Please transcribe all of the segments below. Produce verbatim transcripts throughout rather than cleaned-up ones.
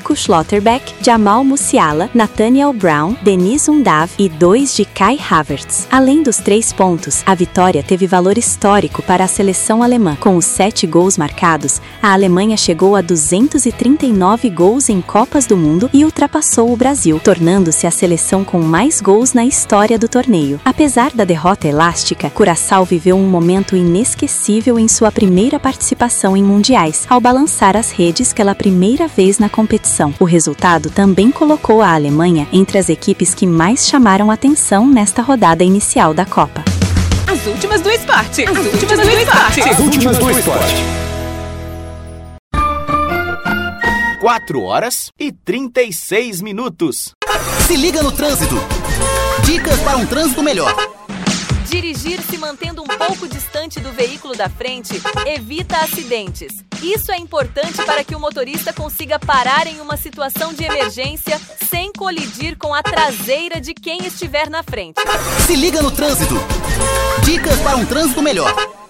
Nico Schlotterbeck, Jamal Musiala, Nathaniel Brown, Denis Undav e dois de Kai Havertz. Além dos três pontos, a vitória teve valor histórico para a seleção alemã. Com os sete gols marcados, a Alemanha chegou a duzentos e trinta e nove gols em Copas do Mundo e ultrapassou o Brasil, tornando-se a seleção com mais gols na história do torneio. Apesar da derrota elástica, Curaçao viveu um momento inesquecível em sua primeira participação em mundiais, ao balançar as redes pela primeira vez na competição. O resultado também colocou a Alemanha entre as equipes que mais chamaram atenção nesta rodada inicial da Copa. As últimas do esporte! As últimas do esporte! As últimas do esporte! quatro horas e trinta e seis minutos. Se liga no trânsito! Dicas para um trânsito melhor. Dirigir se mantendo um pouco distante do veículo da frente evita acidentes. Isso é importante para que o motorista consiga parar em uma situação de emergência sem colidir com a traseira de quem estiver na frente. Se liga no trânsito! Dicas para um trânsito melhor.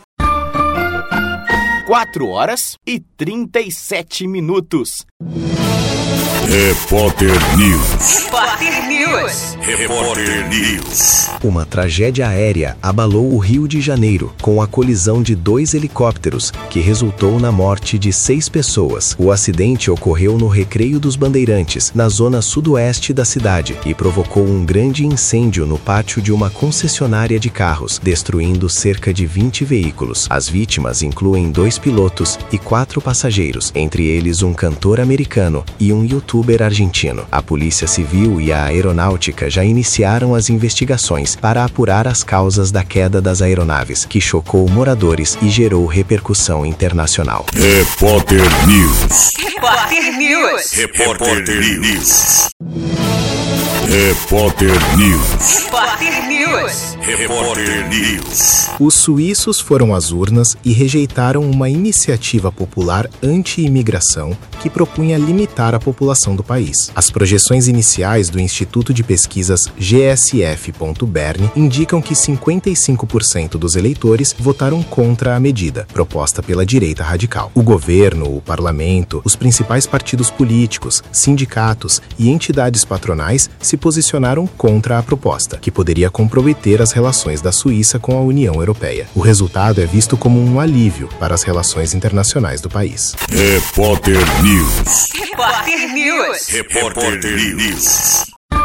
quatro horas e trinta e sete minutos. Repórter News. Repórter News. Repórter News. Uma tragédia aérea abalou o Rio de Janeiro com a colisão de dois helicópteros, que resultou na morte de seis pessoas. O acidente ocorreu no Recreio dos Bandeirantes, na zona sudoeste da cidade, e provocou um grande incêndio no pátio de uma concessionária de carros, destruindo cerca de vinte veículos. As vítimas incluem dois pilotos e quatro passageiros, entre eles um cantor americano e um youtuber argentino. A Polícia Civil e a Aeronáutica já iniciaram as investigações para apurar as causas da queda das aeronaves, que chocou moradores e gerou repercussão internacional. Repórter News. Repórter News. Repórter News. Repórter News. Repórter News. Repórter News. Os suíços foram às urnas e rejeitaram uma iniciativa popular anti-imigração que propunha limitar a população do país. As projeções iniciais do Instituto de Pesquisas G S F ponto Bern indicam que cinquenta e cinco por cento dos eleitores votaram contra a medida, proposta pela direita radical. O governo, o parlamento, os principais partidos políticos, sindicatos e entidades patronais se posicionaram contra a proposta, que poderia comprometer as relações da Suíça com a União Europeia. O resultado é visto como um alívio para as relações internacionais do país. Repórter News. Repórter News. Repórter News.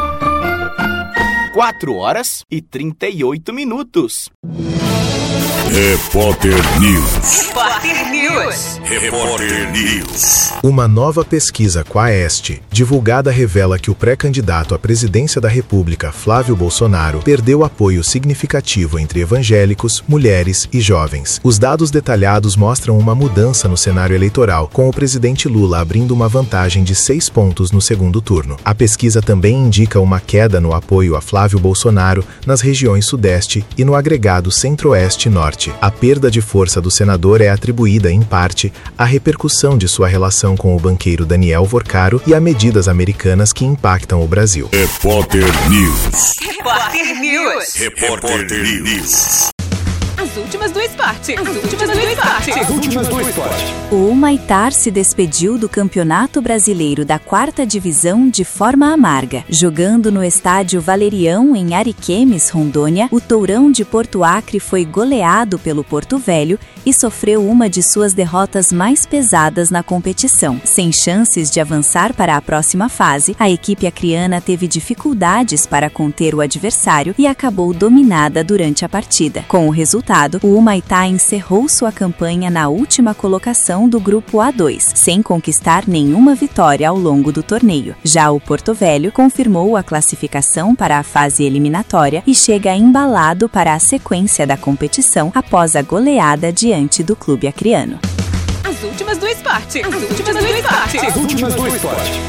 quatro horas e trinta e oito minutos. Repórter News. Repórter News. Repórter News. Uma nova pesquisa Quaest, divulgada, revela que o pré-candidato à presidência da República, Flávio Bolsonaro, perdeu apoio significativo entre evangélicos, mulheres e jovens. Os dados detalhados mostram uma mudança no cenário eleitoral, com o presidente Lula abrindo uma vantagem de seis pontos no segundo turno. A pesquisa também indica uma queda no apoio a Flávio Bolsonaro nas regiões Sudeste e no agregado Centro-Oeste e Norte. A perda de força do senador é atribuída, em parte, à repercussão de sua relação com o banqueiro Daniel Vorcaro e a medidas americanas que impactam o Brasil. Repórter News. Repórter News. Repórter News. As últimas do esporte. As últimas do esporte. As últimas do esporte. O Humaitá se despediu do Campeonato Brasileiro da quarta Divisão de forma amarga. Jogando no estádio Valerião, em Ariquemes, Rondônia, o Tourão de Porto Acre foi goleado pelo Porto Velho e sofreu uma de suas derrotas mais pesadas na competição. Sem chances de avançar para a próxima fase, a equipe acreana teve dificuldades para conter o adversário e acabou dominada durante a partida. Com o resultado, o Humaitá encerrou sua campanha na última colocação do Grupo A dois, sem conquistar nenhuma vitória ao longo do torneio. Já o Porto Velho confirmou a classificação para a fase eliminatória e chega embalado para a sequência da competição após a goleada diante do clube acreano. As últimas do esporte. As últimas do esporte. As últimas do esporte.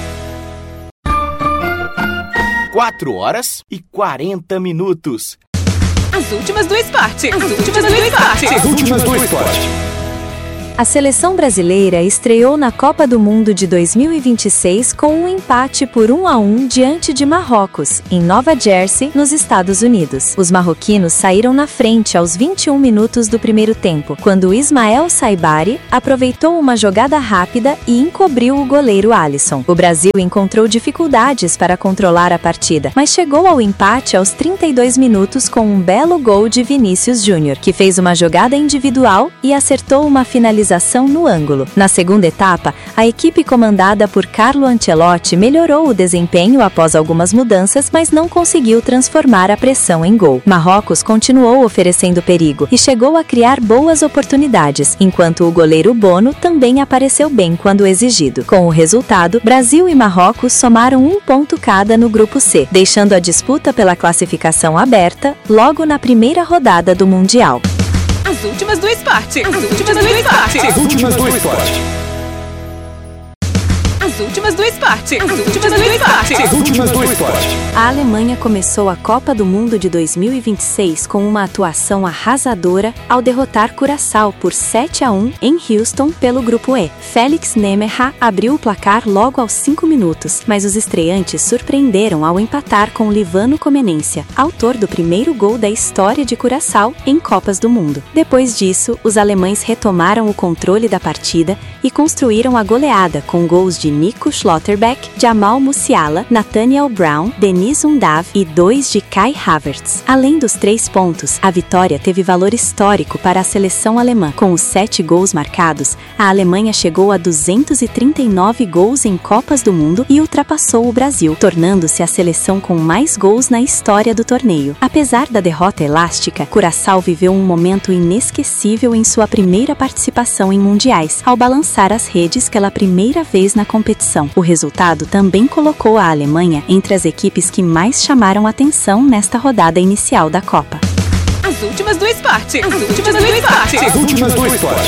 quatro horas e quarenta minutos. As últimas do esporte. As últimas do esporte. As últimas do esporte. A seleção brasileira estreou na Copa do Mundo de dois mil e vinte e seis com um empate por um a um diante de Marrocos, em Nova Jersey, nos Estados Unidos. Os marroquinos saíram na frente aos vinte e um minutos do primeiro tempo, quando Ismael Saibari aproveitou uma jogada rápida e encobriu o goleiro Alisson. O Brasil encontrou dificuldades para controlar a partida, mas chegou ao empate aos trinta e dois minutos com um belo gol de Vinícius Júnior, que fez uma jogada individual e acertou uma finalização no ângulo. Na segunda etapa, a equipe comandada por Carlo Ancelotti melhorou o desempenho após algumas mudanças, mas não conseguiu transformar a pressão em gol. Marrocos continuou oferecendo perigo e chegou a criar boas oportunidades, enquanto o goleiro Bono também apareceu bem quando exigido. Com o resultado, Brasil e Marrocos somaram um ponto cada no grupo C, deixando a disputa pela classificação aberta logo na primeira rodada do Mundial. As últimas do esporte. As últimas do esporte. As últimas do esporte. As últimas do esporte. As últimas do esporte. As últimas do esporte. A Alemanha começou a Copa do Mundo de dois mil e vinte e seis com uma atuação arrasadora ao derrotar Curaçao por sete a um em Houston pelo Grupo E. Félix Nemerha abriu o placar logo aos cinco minutos, mas os estreantes surpreenderam ao empatar com Livano Comenência, autor do primeiro gol da história de Curaçao em Copas do Mundo. Depois disso, os alemães retomaram o controle da partida e construíram a goleada com gols de Nico Schlotterbeck, Jamal Musiala, Nathaniel Brown, Denis Undav e dois de Kai Havertz. Além dos três pontos, a vitória teve valor histórico para a seleção alemã. Com os sete gols marcados, a Alemanha chegou a duzentos e trinta e nove gols em Copas do Mundo e ultrapassou o Brasil, tornando-se a seleção com mais gols na história do torneio. Apesar da derrota elástica, Curaçao viveu um momento inesquecível em sua primeira participação em mundiais, ao balançar as redes pela primeira vez na competição. O resultado também colocou a Alemanha entre as equipes que mais chamaram atenção nesta rodada inicial da Copa. As últimas do esporte. As últimas do esporte. As últimas do esporte.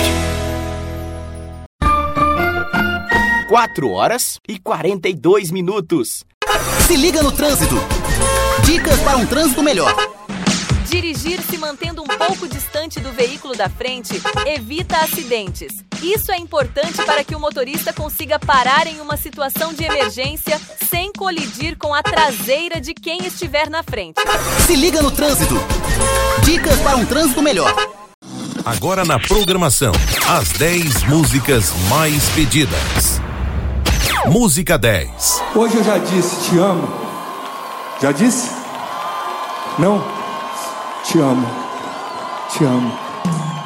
quatro horas e quarenta e dois minutos. Se liga no trânsito. Dicas para um trânsito melhor. Dirigir se mantendo um pouco distante do veículo da frente evita acidentes. Isso é importante para que o motorista consiga parar em uma situação de emergência sem colidir com a traseira de quem estiver na frente. Se liga no trânsito. Dicas para um trânsito melhor. Agora na programação, as dez músicas mais pedidas. Música dez. Hoje eu já disse te amo. Já disse? Não? Te amo. Te amo.